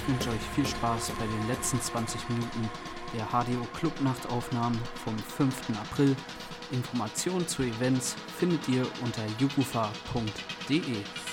Ich wünsche euch viel Spaß bei den letzten 20 Minuten der HDO Clubnachtaufnahmen vom 5. April. Informationen zu Events findet ihr unter jukufa.de.